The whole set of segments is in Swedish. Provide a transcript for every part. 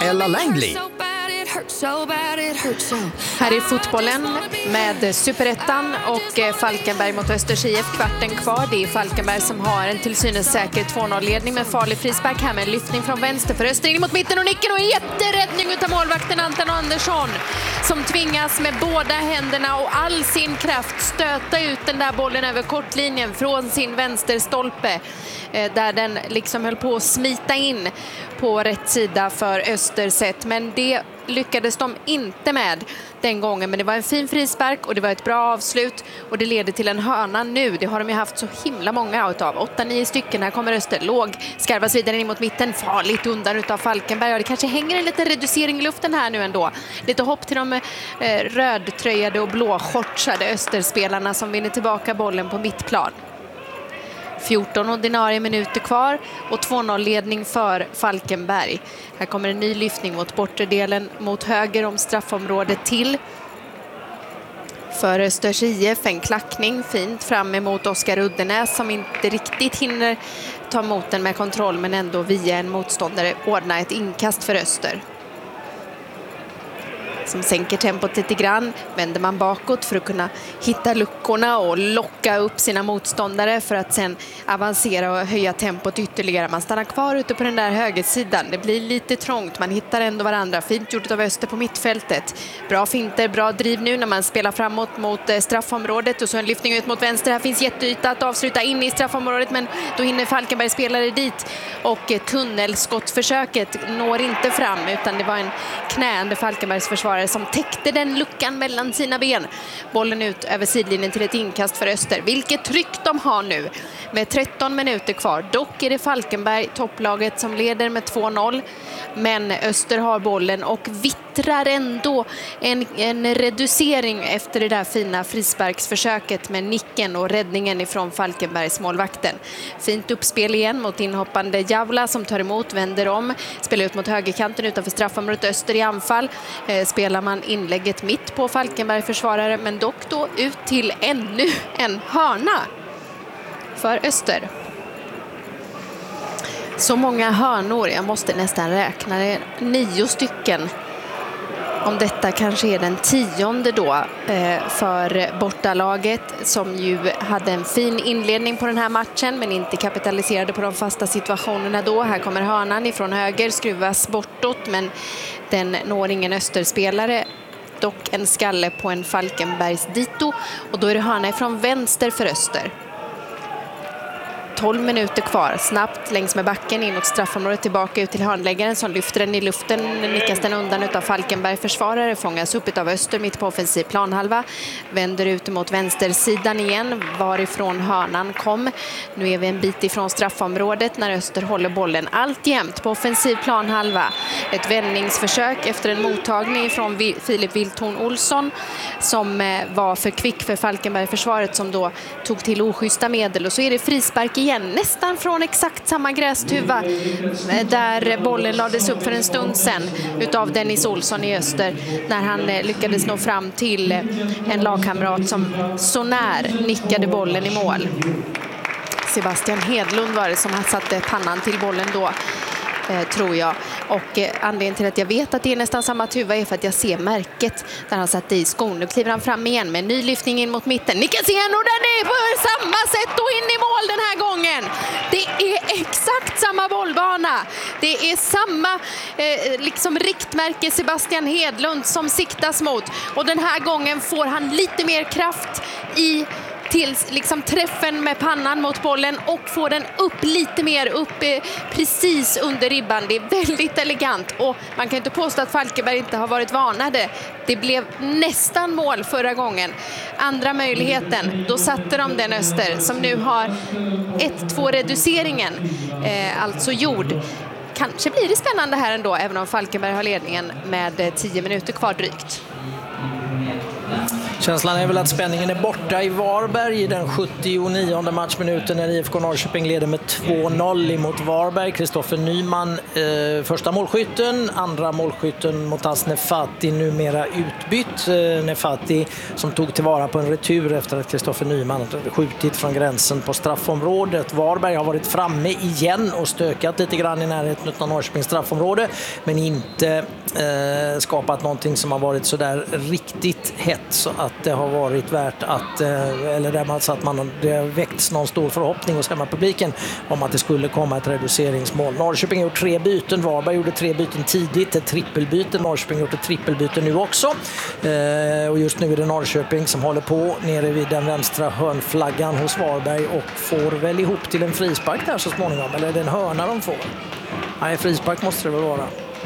Ella Langley. Här är fotbollen med Superettan och Falkenberg mot Östers IF, kvarten kvar. Det är Falkenberg som har en till synes säker 2-0-ledning med farlig frispark här med en lyftning från vänster för Öster in mot mitten och nicken och en jätteräddning utav målvakten Anton Andersson som tvingas med båda händerna och all sin kraft stöta ut den där bollen över kortlinjen från sin vänsterstolpe där den liksom höll på att smita in på rätt sida för Österset, men det lyckades de inte med den gången. Men det var en fin frispark och det var ett bra avslut och det leder till en hörna nu. Det har de ju haft så himla många utav. 8-9 stycken. Här kommer Öster. Låg skarvas vidare in mot mitten. Farligt undan utav Falkenberg. Och det kanske hänger en liten reducering i luften här nu ändå. Lite hopp till de rödtröjade och blåshortsade Österspelarna som vinner tillbaka bollen på mittplan. 14 ordinarie minuter kvar och 2-0-ledning för Falkenberg. Här kommer en ny lyftning mot bortre delen mot höger om straffområdet till. För Östers IF en klackning fint fram emot Oskar Uddenäs som inte riktigt hinner ta emot den med kontroll men ändå via en motståndare ordna ett inkast för Öster. Som sänker tempot lite grann, vänder man bakåt för att kunna hitta luckorna och locka upp sina motståndare för att sen avancera och höja tempot ytterligare. Man stannar kvar ute på den där högersidan. Det blir lite trångt, man hittar ändå varandra. Fint gjort av Öster på mittfältet. Bra finter, bra driv nu när man spelar framåt mot straffområdet och så en lyftning ut mot vänster. Här finns jätteyta att avsluta in i straffområdet men då hinner Falkenberg spelare dit och tunnelskottförsöket når inte fram utan det var en knäande Falkenbergs försvarare som täckte den luckan mellan sina ben. Bollen ut över sidlinjen till ett inkast för Öster. Vilket tryck de har nu med 13 minuter kvar. Dock är det Falkenberg, topplaget, som leder med 2-0. Men Öster har bollen och vittrar ändå en reducering efter det där fina frisparksförsöket med nicken och räddningen ifrån Falkenbergs målvakten. Fint uppspel igen mot inhoppande Javla som tar emot, vänder om, spelar ut mot högerkanten utanför straffområdet. Öster i anfall. Spelar man inlägget mitt på Falkenberg försvarare men dock då ut till ännu en hörna för Öster. Så många hörnor, jag måste nästan räkna det, 9 stycken. Om detta kanske är den 10:e då för bortalaget som ju hade en fin inledning på den här matchen men inte kapitaliserade på de fasta situationerna då. Här kommer hörnan ifrån höger, skruvas bortåt men den når ingen Österspelare. Dock en skalle på en Falkenbergs dito och då är det hörna ifrån vänster för Öster. 12 minuter kvar, snabbt längs med backen in mot straffområdet, tillbaka ut till hörnläggaren som lyfter den i luften, nickas den undan utav Falkenberg försvarare, fångas upp av Öster mitt på offensiv planhalva, vänder ut mot vänstersidan igen varifrån hörnan kom. Nu är vi en bit ifrån straffområdet när Öster håller bollen alltjämt på offensiv planhalva. Ett vändningsförsök efter en mottagning från Filip Wilthorn Olsson som var för kvick för Falkenberg försvaret som då tog till oschyssta medel och så är det frispark igen, nästan från exakt samma grästuva där bollen lades upp för en stund sedan utav Dennis Olsson i Öster när han lyckades nå fram till en lagkamrat som så när nickade bollen i mål. Sebastian Hedlund var det som satte pannan till bollen då, tror jag. Och anledningen till att jag vet att det är nästan samma tuva är för att jag ser märket där han satt i skon. Nu kliver han fram igen med en ny lyftning in mot mitten. Nickas igen och den är på samma sätt och in i mål den här gången. Det är exakt samma bollbana. Det är samma liksom riktmärke Sebastian Hedlund som siktas mot. Och den här gången får han lite mer kraft i till liksom träffen med pannan mot bollen och får den upp lite mer upp precis under ribban. Det är väldigt elegant och man kan inte påstå att Falkenberg inte har varit vanade. Det blev nästan mål förra gången. Andra möjligheten, då satte de den Öster som nu har 1-2 reduceringen alltså gjord. Kanske blir det spännande här ändå även om Falkenberg har ledningen med 10 minuter kvar drygt. Känslan är väl att spänningen är borta i Varberg i den 79:e matchminuten när IFK Norrköping leder med 2-0 mot Varberg. Kristoffer Nyman första målskytten, andra målskytten Motaz Nefati numera utbytt. Nefati som tog tillvara på en retur efter att Kristoffer Nyman hade skjutit från gränsen på straffområdet. Varberg har varit framme igen och stökat lite grann i närheten av Norrköpings straffområde, men inte skapat någonting som har varit så där riktigt hett så att det har varit värt att, eller där man, så att det har väckts någon stor förhoppning hos hemmapubliken om att det skulle komma ett reduceringsmål. Norrköping har gjort 3 byten, Varberg gjorde 3 byten tidigt, ett trippelbyte, Norrköping har gjort ett trippelbyte nu också. Och just nu är det Norrköping som håller på nere vid den vänstra hörnflaggan hos Varberg och får väl ihop till en frispark där så småningom, eller är det en hörna de får? Nej, frispark måste det väl vara.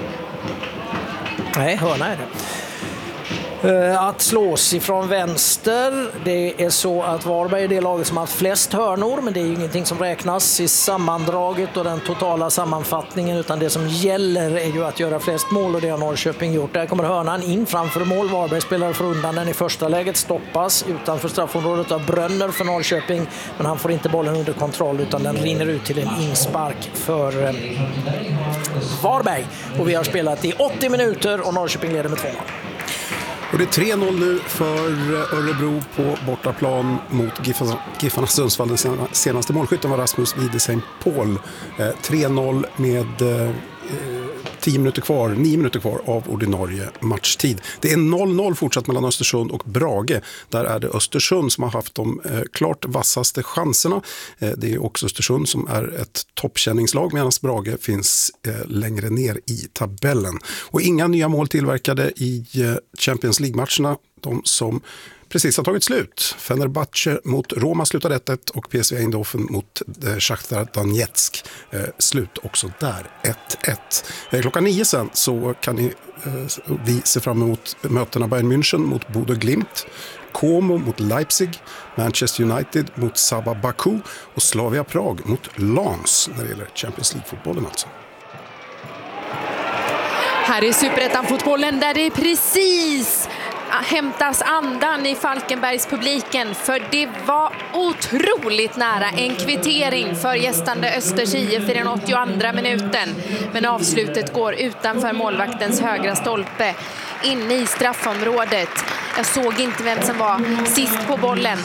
Nej, hörna är det. Att slås ifrån vänster, det är så att Varberg är det laget som har haft flest hörnor, men det är ju ingenting som räknas i sammandraget och den totala sammanfattningen, utan det som gäller är ju att göra flest mål och det har Norrköping gjort. Där kommer hörnan in framför mål, Varberg spelar för undan den i första läget, stoppas utanför straffområdet av Brönner för Norrköping, men han får inte bollen under kontroll utan den rinner ut till en inspark för Varberg. Och vi har spelat i 80 minuter och Norrköping leder med 2-0. Och det är 3-0 nu för Örebro på bortaplan mot Giffarna Sundsvall. Den senaste målskytten var Rasmus Widesheim Paul. 3-0 med 9 minuter kvar av ordinarie matchtid. Det är 0-0 fortsatt mellan Östersund och Brage. Där är det Östersund som har haft de klart vassaste chanserna. Det är också Östersund som är ett toppkänningslag medan Brage finns längre ner i tabellen. Och inga nya mål tillverkade i Champions League-matcherna. De som precis har tagit slut. Fenerbahce mot Roma slutar 1-1 och PSV Eindhoven mot Shakhtar Donetsk slut också där 1-1. Klockan 9 sen så kan vi se fram emot mötena Bayern München mot Bodø Glimt, Como mot Leipzig, Manchester United mot Sabah Baku och Slavia Prag mot Lens när det gäller Champions League-fotbollen alltså. Här är Superettan-fotbollen där det precis hämtas andan i Falkenbergs-publiken, för det var otroligt nära en kvittering för gästande Östers IF i den 82:a minuten, men avslutet går utanför målvaktens högra stolpe inne i straffområdet. Jag såg inte vem som var sist på bollen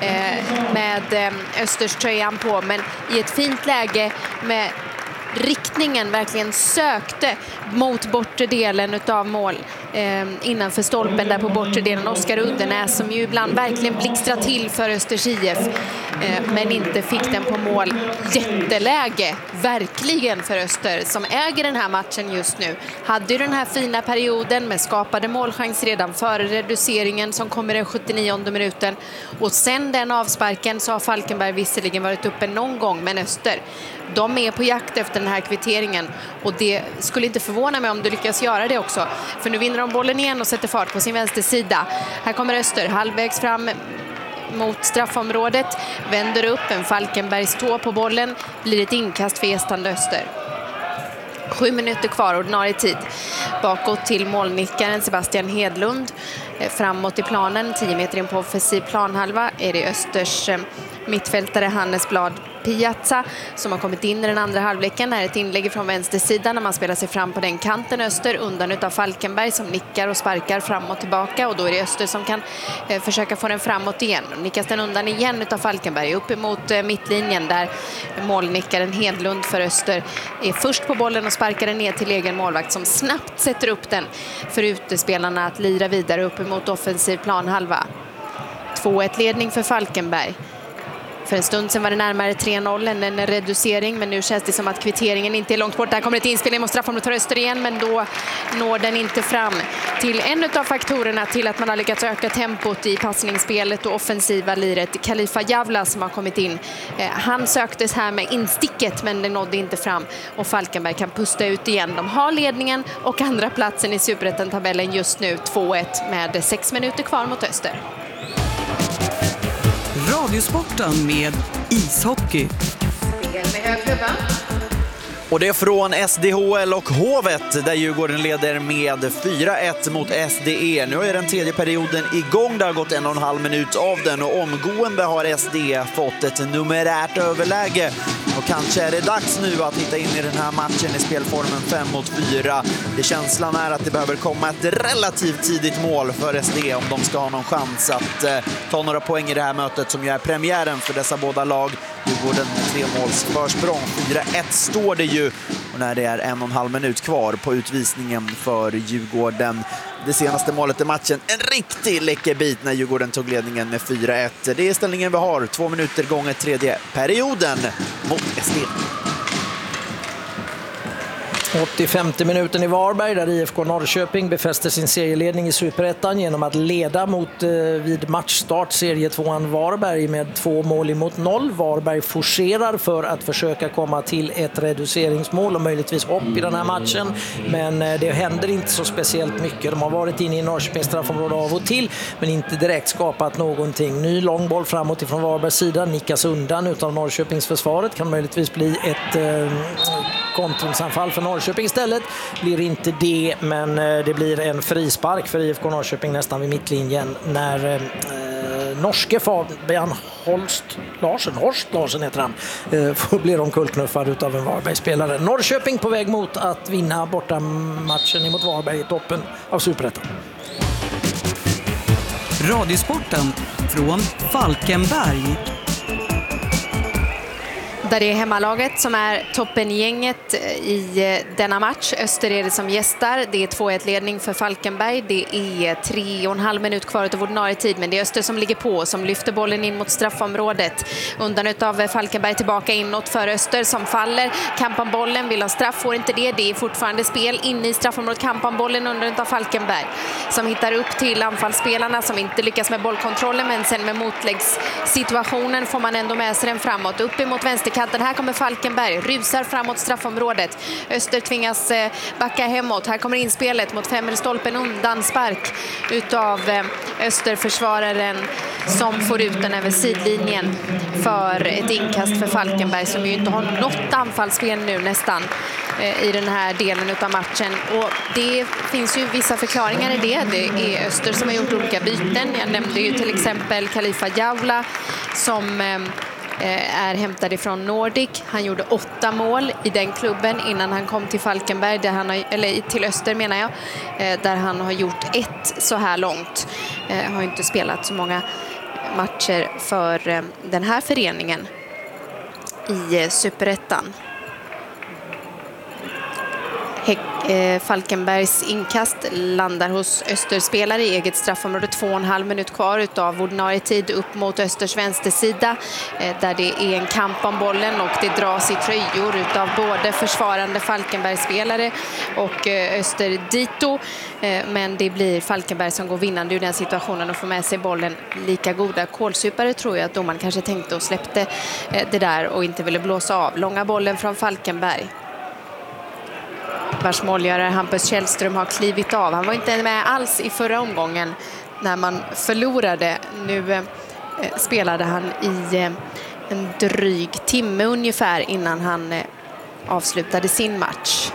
med Östers tröjan på, men i ett fint läge med riktningen verkligen sökte mot bortre delen utav mål innanför stolpen där på bortre delen. Oskar Uddenäs som ju ibland verkligen blixtrar till för Östers IF men inte fick den på mål. Jätteläge verkligen för Öster som äger den här matchen just nu. Hade ju den här fina perioden med skapade målchans redan före reduceringen som kommer den 79:e minuten, och sen den avsparken så har Falkenberg visserligen varit uppe någon gång, men Öster, de är på jakt efter den här kvitteringen, och det skulle inte förvåna mig om du lyckas göra det också, för nu vinner de bollen igen och sätter fart på sin vänstersida. Här kommer Öster halvvägs fram mot straffområdet, vänder upp, en Falkenbergs tå på bollen, blir ett inkast för gästande Öster. 7 minuter kvar ordinarie tid. Bakåt till målnickaren Sebastian Hedlund. Framåt i planen, 10 meter in på offensiv planhalva, är det Östers mittfältare Hannes Blad Piazza som har kommit in i den andra halvleken. Här är ett inlägg från vänstersidan när man spelar sig fram på den kanten. Öster undan utav Falkenberg som nickar och sparkar fram och tillbaka, och då är det Öster som kan försöka få den framåt igen. Nickas den undan igen utav Falkenberg upp emot mittlinjen där målnickaren Hedlund för Öster är först på bollen och sparkar den ner till egen målvakt som snabbt sätter upp den för utespelarna att lira vidare upp emot offensiv planhalva. 2-1 ledning för Falkenberg. För en stund sedan var det närmare 3-0, en reducering, men nu känns det som att kvitteringen inte är långt bort. Där kommer ett inspelning mot straffområdet för Öster igen, men då når den inte fram till en av faktorerna till att man har lyckats öka tempot i passningsspelet och offensiva liret. Khalifa Javla som har kommit in. Han söktes här med insticket, men det nådde inte fram, och Falkenberg kan pusta ut igen. De har ledningen och andra platsen i Superettan-tabellen just nu 2-1 med 6 minuter kvar mot Öster. Radiosporten med ishockey. Spel med hög klubba. Och det är från SDHL och Hovet där Djurgården leder med 4-1 mot SDE. Nu är den tredje perioden igång. Det har gått 1,5 minut av den och omgående har SDE fått ett numerärt överläge. Och kanske är det dags nu att hitta in i den här matchen i spelformen 5-4. Känslan är att det behöver komma ett relativt tidigt mål för SDE om de ska ha någon chans att ta några poäng i det här mötet som ju är premiären för dessa båda lag. Djurgården med 3 måls försprång. 4-1 står det ju och när det är 1,5 minut kvar på utvisningen för Djurgården. Det senaste målet i matchen, en riktig läcker bit när Djurgården tog ledningen med 4-1. Det är ställningen vi har, 2 minuter gånger tredje perioden mot SD. 85 minuten i Varberg där IFK Norrköping befäster sin serieledning i Superettan genom att leda mot vid matchstart serietvåan Varberg med 2 mål emot 0. Varberg forcerar för att försöka komma till ett reduceringsmål och möjligtvis hopp i den här matchen. Men det händer inte så speciellt mycket. De har varit inne i Norrköpings straffområde av och till men inte direkt skapat någonting. Ny lång boll framåt ifrån Varbergs sida, nickas undan utav Norrköpings försvaret. Kan möjligtvis bli ett kontringsanfall för Norrköping istället. Blir inte det, men det blir en frispark för IFK Norrköping nästan vid mittlinjen när norske Fabian Horst Larsen heter han, blir omkullknuffad utav en Varberg-spelare. Norrköping på väg mot att vinna borta matchen mot Varberg i toppen av Superettan. Radiosporten från Falkenberg. Där det är hemmalaget som är toppengänget i denna match. Öster är det som gästar. Det är 2-1-ledning för Falkenberg. Det är 3,5 minut kvar av ordinarie tid. Men det är Öster som ligger på, som lyfter bollen in mot straffområdet. Undan utav Falkenberg tillbaka inåt för Öster som faller. Kampan bollen, vill ha straff, får inte det. Det är fortfarande spel inne i straffområdet. Kampan bollen undan utav Falkenberg. Som hittar upp till anfallsspelarna som inte lyckas med bollkontrollen. Men sen med motläggssituationen får man ändå med sig den framåt. Upp emot vänsterkanten. Här kommer Falkenberg, rusar framåt straffområdet. Öster tvingas backa hemåt. Här kommer inspelet mot femmerstolpen, undan spark utav Österförsvararen som får ut den över sidlinjen för ett inkast för Falkenberg som ju inte har något anfallsspel nu nästan i den här delen utav matchen. Och det finns ju vissa förklaringar i det. Det är Öster som har gjort olika byten. Jag nämnde ju till exempel Khalifa Jaula som är hämtad ifrån Nordic. Han gjorde 8 mål i den klubben innan han kom till Falkenberg, där han eller till Öster menar jag, där han har gjort 1 så här långt. Har inte spelat så många matcher för den här föreningen i Superettan. Falkenbergs inkast landar hos Österspelare i eget straffområde. 2,5 minut kvar utav ordinarie tid upp mot Östers vänstersida där det är en kamp om bollen och det dras i tröjor utav både försvarande Falkenbergsspelare och Öster dito. Men det blir Falkenberg som går vinnande ur den situationen och får med sig bollen. Lika goda kålsupare tror jag att domaren kanske tänkte och släppte det där och inte ville blåsa av. Långa bollen från Falkenberg. Vars målgörare Hampus Källström har klivit av. Han var inte med alls i förra omgången när man förlorade. Nu spelade han i en dryg timme ungefär innan han avslutade sin match.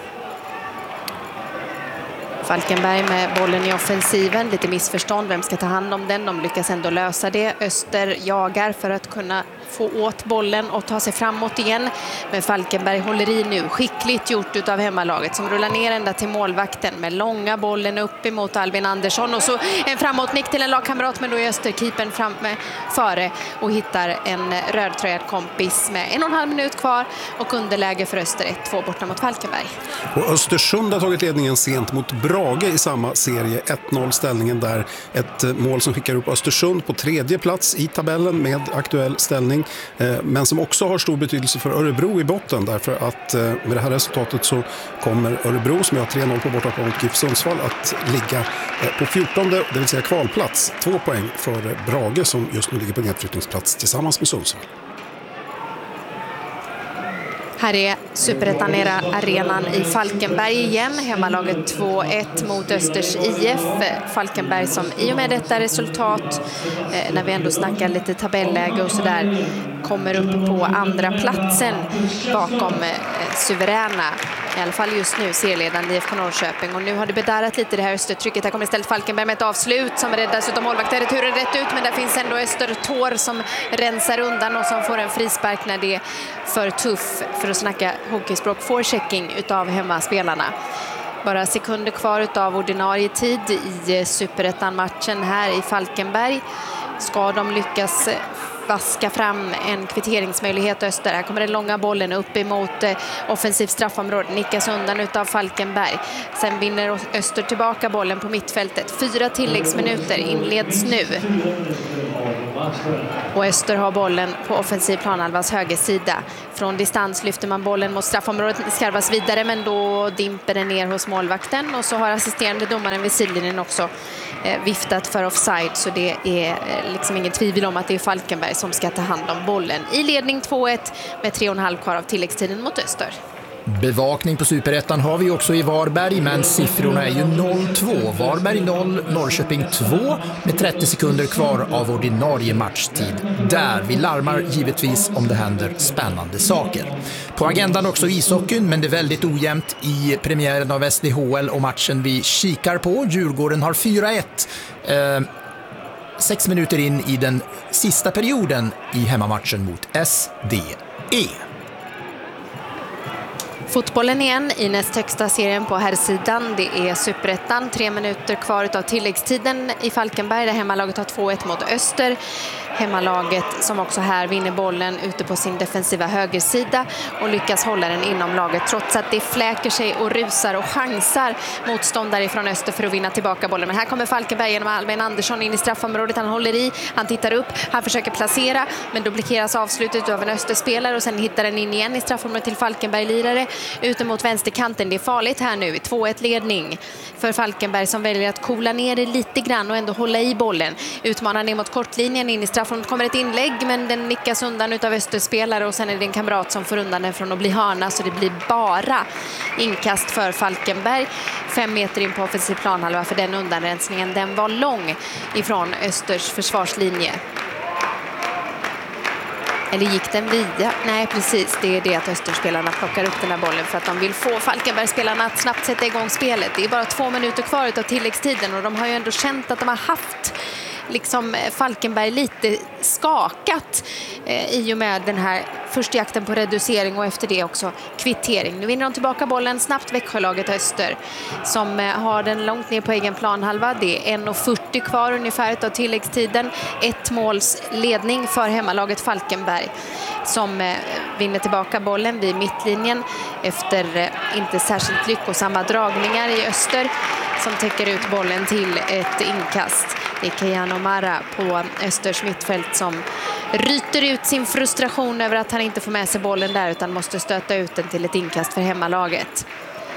Falkenberg med bollen i offensiven. Lite missförstånd. Vem ska ta hand om den? De lyckas ändå lösa det. Öster jagar för att kunna få åt bollen och ta sig framåt igen. Men Falkenberg håller i nu. Skickligt gjort utav hemmalaget som rullar ner ända till målvakten med långa bollen upp emot Albin Andersson. Och så en framåtnick till en lagkamrat, men då är Österkeepern före och hittar en rödtröjad kompis med 1,5 minut kvar och underläge för Öster 1-2 borta mot Falkenberg. Och Östersund har tagit ledningen sent mot Brage i samma serie. 1-0 ställningen där. Ett mål som skickar upp Östersund på 3:e plats i tabellen med aktuell ställning. Men som också har stor betydelse för Örebro i botten, därför att med det här resultatet så kommer Örebro, som har 3-0 på bortaplan mot GIF Sundsvall, att ligga på 14:e, det vill säga kvalplats. 2 poäng för Brage som just nu ligger på nedflyttningsplats tillsammans med Sundsvall. Här är Superettan-arenan i Falkenberg igen. Hemmalaget 2-1 mot Östers IF. Falkenberg som i och med detta resultat, när vi ändå snackar lite tabelläge och sådär, kommer upp på andra platsen bakom suveräna, i alla fall just nu, serieledande IFK Norrköping. Och nu har det bedarrat lite det här östertrycket. Här kommer istället Falkenberg med ett avslut som räddas utav målvakten. Returen rätt ut, men där finns ändå Östertår som rensar undan och som får en frispark när det är för tuff, för att snacka hockeyspråk, forechecking utav hemmaspelarna. Bara sekunder kvar utav ordinarie tid i Superettan-matchen här i Falkenberg. Ska de lyckas vaska fram en kvitteringsmöjlighet Öster. Här kommer den långa bollen upp emot offensiv straffområde. Nickas undan utav Falkenberg. Sen vinner Öster tillbaka bollen på mittfältet. 4 tilläggsminuter inleds nu. Och Öster har bollen på offensiv planhalvas högersida. Från distans lyfter man bollen mot straffområdet, skarvas vidare, men då dimper den ner hos målvakten. Och så har assisterande domaren vid sidlinjen också viftat för offside, så det är liksom ingen tvivel om att det är Falkenberg som ska ta hand om bollen. I ledning 2-1 med 3,5 kvar av tilläggstiden mot Öster. Bevakning på Superettan har vi också i Varberg, men siffrorna är ju 0-2. Varberg 0, Norrköping 2 med 30 sekunder kvar av ordinarie matchtid. Där vi larmar givetvis om det händer spännande saker. På agendan också ishockeyn, men det är väldigt ojämnt i premiären av SDHL och matchen vi kikar på. Djurgården har 4-1. 6 minuter in i den sista perioden i hemmamatchen mot SDE. Fotbollen igen i näst högsta serien på herrsidan. Det är Superettan. 3 minuter kvar av tilläggstiden i Falkenberg där hemmalaget har 2-1 mot Öster. Hemmalaget som också här vinner bollen ute på sin defensiva högersida och lyckas hålla den inom laget trots att det fläker sig och rusar och chansar motståndare från Öster för att vinna tillbaka bollen. Men här kommer Falkenberg genom Albin Andersson in i straffområdet. Han håller i, han tittar upp, han försöker placera, men då blockeras avslutet av en Österspelare och sen hittar den in igen i straffområdet till Falkenberg-lirare ute mot vänsterkanten. Det är farligt här nu i 2-1 ledning för Falkenberg som väljer att kola ner det lite grann och ändå hålla i bollen. Utmanar ner mot kortlinjen in i straffområdet. Kommer ett inlägg, men den nickas undan utav Österspelare och sen är det en kamrat som får undan den från att bli hörna, så det blir bara inkast för Falkenberg. 5 meter in på offensiv planhalva, för den undanrensningen, den var lång ifrån Östers försvarslinje. Eller gick den via? Nej, precis. Det är det att Österspelarna plockar upp den här bollen för att de vill få Falkenbergspelarna att snabbt sätta igång spelet. Det är bara 2 minuter kvar av tilläggstiden och de har ju ändå känt att de har haft liksom Falkenberg lite skakat i och med den här första jakten på reducering och efter det också kvittering. Nu vinner de tillbaka bollen snabbt, Växjölaget Öster som har den långt ner på egen planhalva. Det är 1:40 kvar ungefär av tilläggstiden. 1 måls ledning för hemmalaget Falkenberg som vinner tillbaka bollen vid mittlinjen efter inte särskilt lyckosamma dragningar i Öster som täcker ut bollen till ett inkast. Det är Kejano Mara på Östers mittfält som ryter ut sin frustration över att han inte får med sig bollen där utan måste stöta ut den till ett inkast för hemmalaget.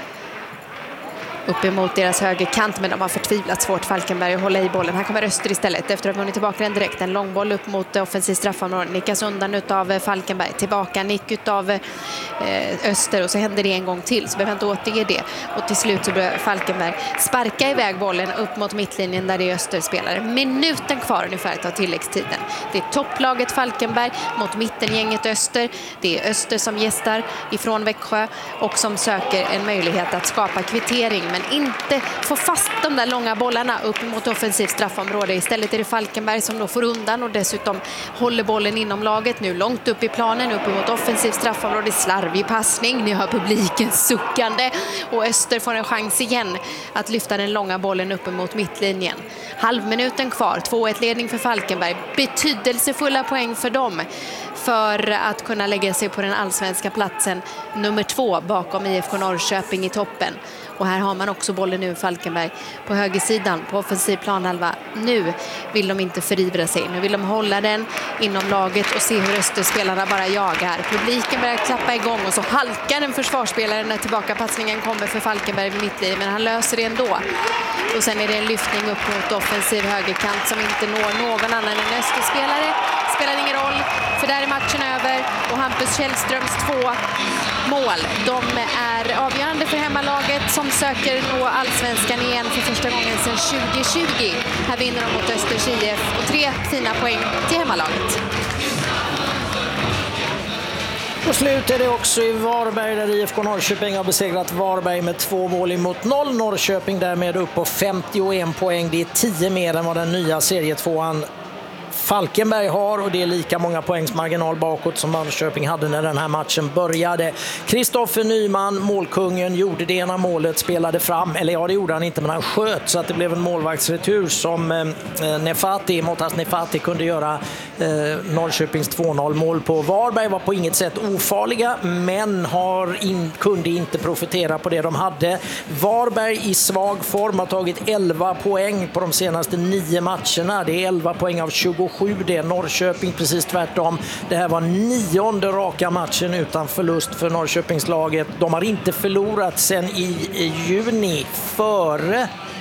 Upp emot deras högerkant, men de har förtvivlat svårt Falkenberg att hålla i bollen. Här kommer Öster istället efter att ha vunnit tillbaka den direkt. En långboll upp mot offensiv straffområde. Nickas undan utav Falkenberg. Tillbaka nick utav Öster och så händer det en gång till. Så behöver inte återge det. Och till slut så börjar Falkenberg sparka iväg bollen upp mot mittlinjen där det är Österspelare. Minuten kvar ungefär av tilläggstiden. Det är topplaget Falkenberg mot mittengänget Öster. Det är Öster som gästar ifrån Växjö och som söker en möjlighet att skapa kvittering, men inte få fast de där långa bollarna upp mot offensivt straffområde. Istället är det Falkenberg som då får undan och dessutom håller bollen inom laget nu långt upp i planen, upp mot offensivt straffområde. Slarvig passning, ni hör publiken suckande och Öster får en chans igen att lyfta den långa bollen upp mot mittlinjen. Halvminuten kvar, 2-1 ledning för Falkenberg. Betydelsefulla poäng för dem för att kunna lägga sig på den allsvenska platsen nummer 2 bakom IFK Norrköping i toppen. Och här har man också bollen nu, Falkenberg, på högersidan på offensiv planhalva. Nu vill de inte förivra sig. Nu vill de hålla den inom laget och se hur Österspelarna bara jagar. Publiken börjar klappa igång och så halkar en försvarsspelare när tillbakapassningen kommer för Falkenberg vid mittlinjen. Men han löser det ändå. Och sen är det en lyftning upp mot offensiv högerkant som inte når någon annan än Österspelare. spelar ingen roll, för där är matchen över och Hampus Källströms 2 mål, de är avgörande för hemmalaget som söker nå allsvenskan igen för första gången sedan 2020. Här vinner de mot Östers IF och 3 fina poäng till hemmalaget. Och slut är det också i Varberg där IFK Norrköping har besegrat Varberg med 2 mål emot 0. Norrköping därmed upp på 51 poäng. Det är 10 mer än vad den nya serietvåan Falkenberg har och det är lika många poängs marginal bakåt som Norrköping hade när den här matchen började. Kristoffer Nyman, målkungen, gjorde det ena målet, spelade fram, eller ja det gjorde han inte men han sköt så att det blev en målvaktsretur som Motas Nefati kunde göra Norrköpings 2-0 mål på. Varberg var på inget sätt ofarliga men kunde inte profitera på det de hade. Varberg i svag form har tagit 11 poäng på de senaste 9 matcherna. Det är 11 poäng av 27. Det är Norrköping precis tvärtom. Det här var 9:e raka matchen utan förlust för Norrköpingslaget. De har inte förlorat sedan i juni före